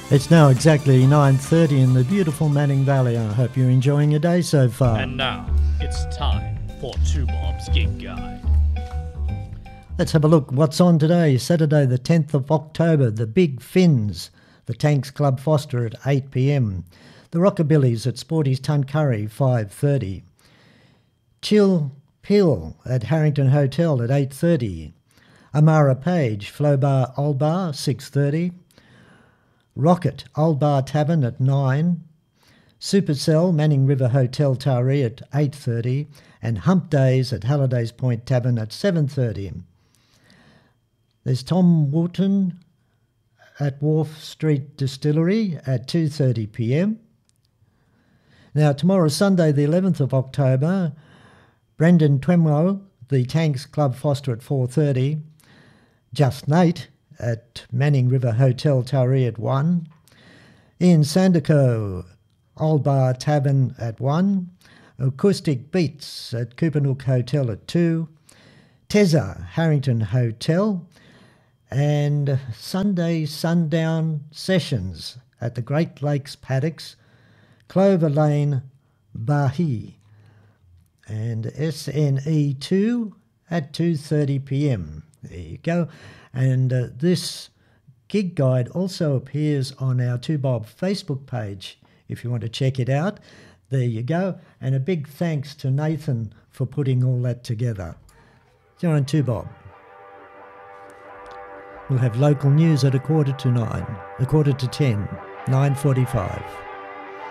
It's now exactly 9:30 in the beautiful Manning Valley. I hope you're enjoying your day so far. And now, it's time for Two Bob's Gig Guide. Let's have a look what's on today. Saturday the 10th of October, the Big Fins, the Tanks Club Foster at 8 p.m. The Rockabillys at Sporty's Tuncurry, 5:30. Chill Pill at Harrington Hotel at 8:30. Amara Page, Flow Bar Old Bar, 6:30. Rocket Old Bar Tavern at 9. Supercell Manning River Hotel Taree at 8:30. And Hump Days at Halliday's Point Tavern at 7:30. There's Tom Wooten at Wharf Street Distillery at 2:30 p.m. Now tomorrow, Sunday the 11th of October, Brendan Twemlow, the Tanks Club Foster at 4:30. Just Nate at Manning River Hotel Taree at 1. Ian Sandico, Old Bar Tavern at 1. Acoustic Beats at Coopanook Hotel at 2. Tezza, Harrington Hotel. And Sunday Sundown Sessions at the Great Lakes Paddocks, Clover Lane, Bahi. And SNE2 at 2:30 p.m. There you go. And this gig guide also appears on our 2Bob Facebook page if you want to check it out. There you go. And a big thanks to Nathan for putting all that together. You're on 2Bob. We'll have local news at 9:45, 9:45.